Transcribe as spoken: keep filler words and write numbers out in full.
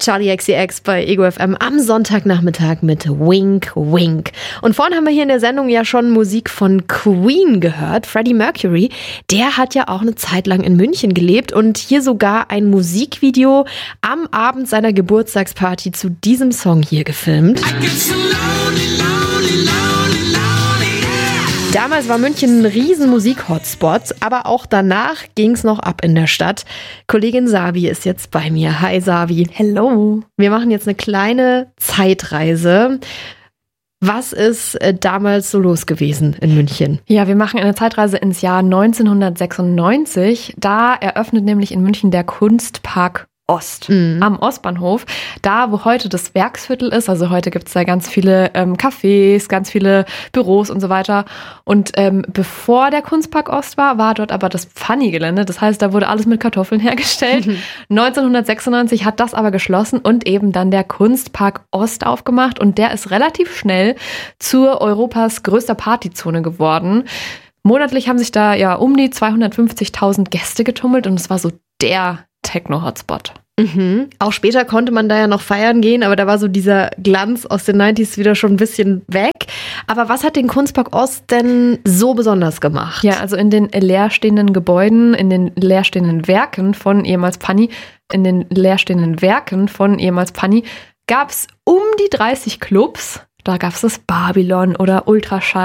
Charlie X C X bei Ego F M am Sonntagnachmittag mit Wink Wink. Und vorhin haben wir hier in der Sendung ja schon Musik von Queen gehört. Freddie Mercury, der hat ja auch eine Zeit lang in München gelebt und hier sogar ein Musikvideo am Abend seiner Geburtstagsparty zu diesem Song hier gefilmt. Damals war München ein riesen Musik-Hotspot, aber auch danach ging es noch ab in der Stadt. Kollegin Savi ist jetzt bei mir. Hi Savi. Hello. Wir machen jetzt eine kleine Zeitreise. Was ist äh, damals so los gewesen in München? Ja, wir machen eine Zeitreise ins Jahr neunzehnhundertsechsundneunzig. Da eröffnet nämlich in München der Kunstpark Ost, mhm. am Ostbahnhof, da wo heute das Werksviertel ist. Also heute gibt es da ganz viele ähm, Cafés, ganz viele Büros und so weiter. Und ähm, bevor der Kunstpark Ost war, war dort aber das Pfanni-Gelände. Das heißt, da wurde alles mit Kartoffeln hergestellt. Mhm. neunzehnhundertsechsundneunzig hat das aber geschlossen und eben dann der Kunstpark Ost aufgemacht. Und der ist relativ schnell zur Europas größter Partyzone geworden. Monatlich haben sich da ja um die zweihundertfünfzigtausend Gäste getummelt und es war so der Techno-Hotspot. Mhm. Auch später konnte man da ja noch feiern gehen, aber da war so dieser Glanz aus den neunziger wieder schon ein bisschen weg. Aber was hat den Kunstpark Ost denn so besonders gemacht? Ja, also in den leerstehenden Gebäuden, in den leerstehenden Werken von ehemals Pfanni, in den leerstehenden Werken von ehemals Pfanni gab es um die dreißig Clubs. Da gab es das Babylon oder Ultraschall.